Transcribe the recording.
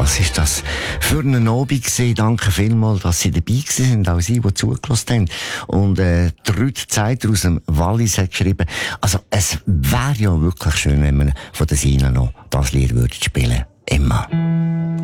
Was ist das für einen Abend gewesen? Danke vielmals, dass Sie dabei sind, auch Sie, die zugelassen haben. Und Ruth Zeiter aus dem Wallis hat geschrieben, also es wäre ja wirklich schön, wenn man von der Sina noch das Lied würde spielen. Immer.